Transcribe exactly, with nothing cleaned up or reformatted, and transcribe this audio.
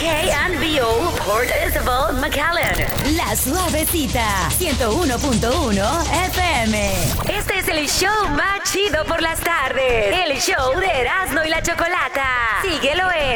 K and B O, Port Isabel, McAllen. La Suavecita, ciento uno punto uno F M. Este es el show más chido por las tardes. El show de Erasmo y la Chocolata. Síguelo en